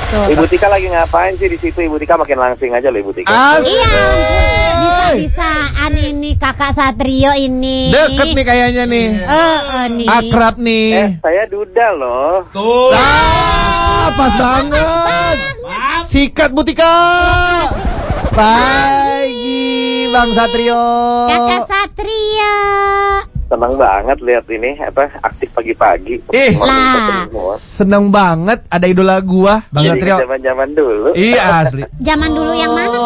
Ibu Tika lagi ngapain sih di situ? Ibu Tika makin langsing aja loh Ibu Tika. Iya, bisa-bisaan ini kakak Satrio ini. Deket nih kayaknya nih. Nih. Akrab nih. Saya Duda loh. Tuh. Pas banget. Sikat Bu Tika. Pagi Bang Satrio. Kakak Satrio. Senang banget lihat ini aktif pagi-pagi. Lah. Seneng banget ada idola gua Bang Satrio. Zaman-zaman dulu. Iya asli. Zaman dulu yang mana?